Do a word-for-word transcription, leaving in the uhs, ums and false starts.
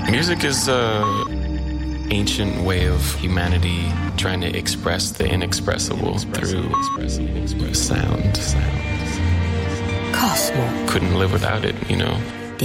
Music is an ancient way of humanity trying to express the inexpressible through sound. Cosmo. Couldn't live without it, you know.